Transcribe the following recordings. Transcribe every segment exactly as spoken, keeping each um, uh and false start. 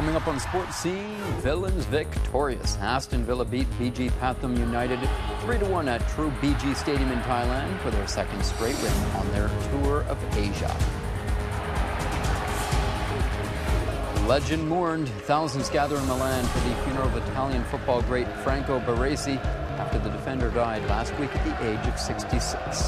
Coming up on Sports Scene, Villains victorious. Aston Villa beat B G Pathum United three to one at True B G Stadium in Thailand for their second straight win on their tour of Asia. Legend mourned. Thousands gather in Milan for the funeral of Italian football great Franco Baresi after the defender died last week at the age of sixty-six.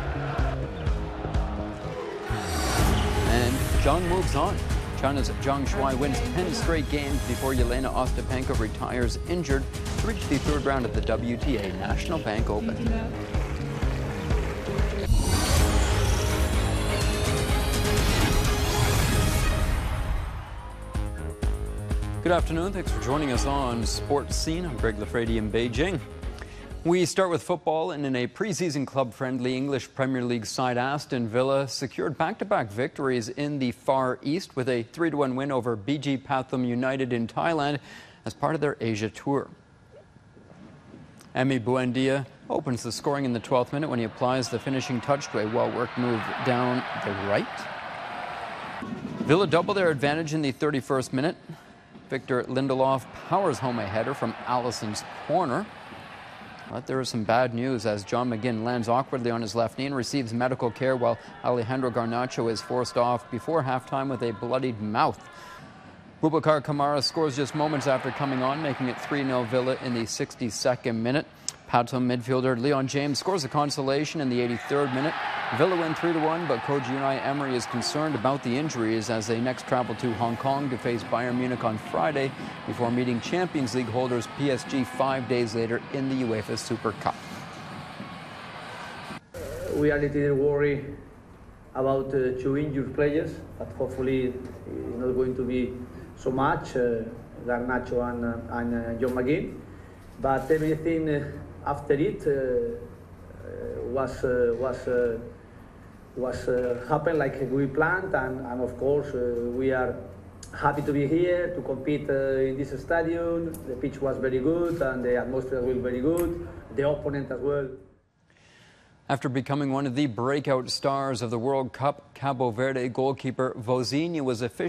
And Zhang moves on. China's Zhang Shuai wins ten straight games before Yelena Ostapenko retires injured to reach the third round of the W T A National Bank Open. Good afternoon. Thanks for joining us on Sports Scene. I'm Greg Lafredi in Beijing. We start with football, and in a preseason club-friendly English Premier League side, Aston Villa secured back-to-back victories in the Far East with a three to one win over B G Pathum United in Thailand as part of their Asia tour. Emi Buendia opens the scoring in the twelfth minute when he applies the finishing touch to a well-worked move down the right. Villa double their advantage in the thirty-first minute. Victor Lindelof powers home a header from Allison's corner. But there is some bad news as John McGinn lands awkwardly on his left knee and receives medical care while Alejandro Garnacho is forced off before halftime with a bloodied mouth. Boubacar Kamara scores just moments after coming on, making it three nil Villa in the sixty-second minute. Pathum midfielder Leon James scores a consolation in the eighty-third minute. Villa win three to one, but coach Unai Emery is concerned about the injuries as they next travel to Hong Kong to face Bayern Munich on Friday before meeting Champions League holders P S G five days later in the UEFA Super Cup. We are a little worried about uh, two injured players, but hopefully it's not going to be so much, uh, Garnacho and, uh, and uh, John McGinn. But everything uh, after it uh, uh, was uh, was uh, was uh, happened like we planned, and, and of course uh, we are happy to be here to compete uh, in this stadium. The pitch was very good and the atmosphere was very good, the opponent as well. After becoming one of the breakout stars of the World Cup, Cabo Verde goalkeeper Vozinha was officially